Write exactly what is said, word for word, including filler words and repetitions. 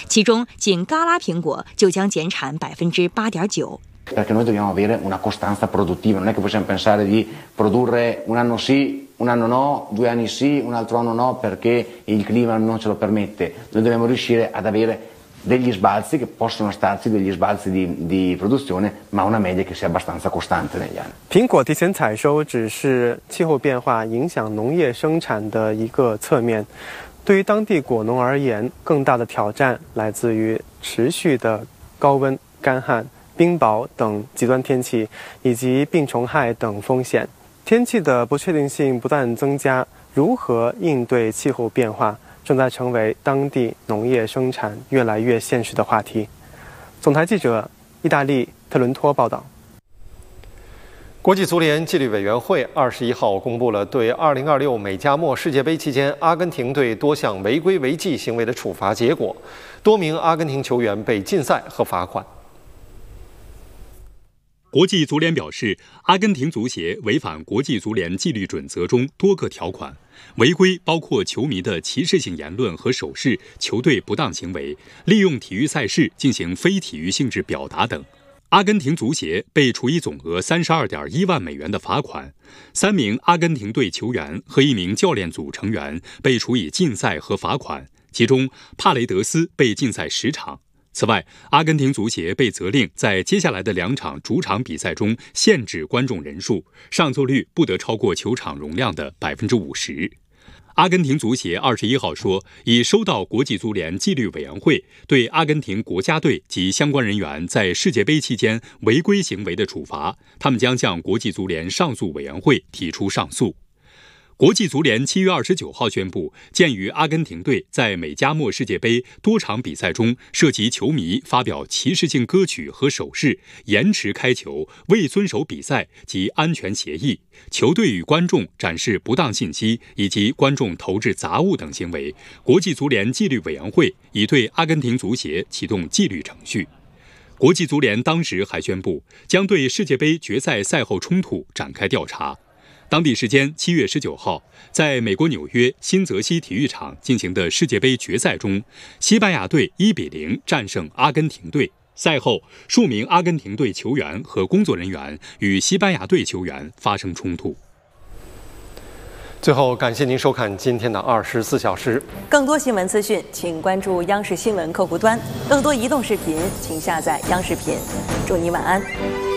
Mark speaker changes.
Speaker 1: 其中仅嘎拉苹果就将减产百分之八点九。
Speaker 2: Perché noi dobbiamo avere una costanza produttiva, non è che possiamo pensare di produrre un anno sì, un anno no, due anni sì, un altro anno no perché il clima non ce lo permette. Noi dobbiamo riuscire ad avere degli sbalzi che possono starci, degli sbalzi di, di produzione, ma una media che sia abbastanza costante negli anni.
Speaker 3: 苹果提前采收只是气候变化影响农业生产的一个侧面，对于当地果农而言，更大的挑战来自于持续的高温、干旱、 冰雹等极端天气，以及病虫害等风险，天气的不确定性不断增加，如何应对气候变化，正在成为当地农业生产越来越现实的话题。总台记者意大利特伦托报道。
Speaker 4: 国际足联纪律委员会二十一号公布了对二零二六美加墨世界杯期间阿根廷队多项违规违纪行为的处罚结果，多名阿根廷球员被禁赛和罚款。
Speaker 5: 国际足联表示，阿根廷足协违反国际足联纪律准则中多个条款，违规包括球迷的歧视性言论和手势、球队不当行为、利用体育赛事进行非体育性质表达等。阿根廷足协被处以总额三十二点一万美元的罚款，三名阿根廷队球员和一名教练组成员被处以禁赛和罚款，其中帕雷德斯被禁赛十场。 此外，阿根廷足协被责令在接下来的两场主场比赛中限制观众人数，上座率不得超过球场容量的百分之五十。阿根廷足协二十一号说，已收到国际足联纪律委员会对阿根廷国家队及相关人员在世界杯期间违规行为的处罚，他们将向国际足联上诉委员会提出上诉。 国际足联七月二十九号宣布，鉴于阿根廷队在美加墨世界杯多场比赛中涉及球迷发表歧视性歌曲和手势、延迟开球、未遵守比赛及安全协议、球队与观众展示不当信息以及观众投掷杂物等行为，国际足联纪律委员会已对阿根廷足协启动纪律程序。国际足联当时还宣布，将对世界杯决赛赛后冲突展开调查。 当地时间七月十九号，在美国纽约新泽西体育场进行的世界杯决赛中，西班牙队一比零战胜阿根廷队。赛后，数名阿根廷队球员和工作人员与西班牙队球员发生冲突。
Speaker 4: 最后，感谢您收看今天的二十四小时。
Speaker 6: 更多新闻资讯，请关注央视新闻客户端；更多移动视频，请下载央视频。祝你晚安。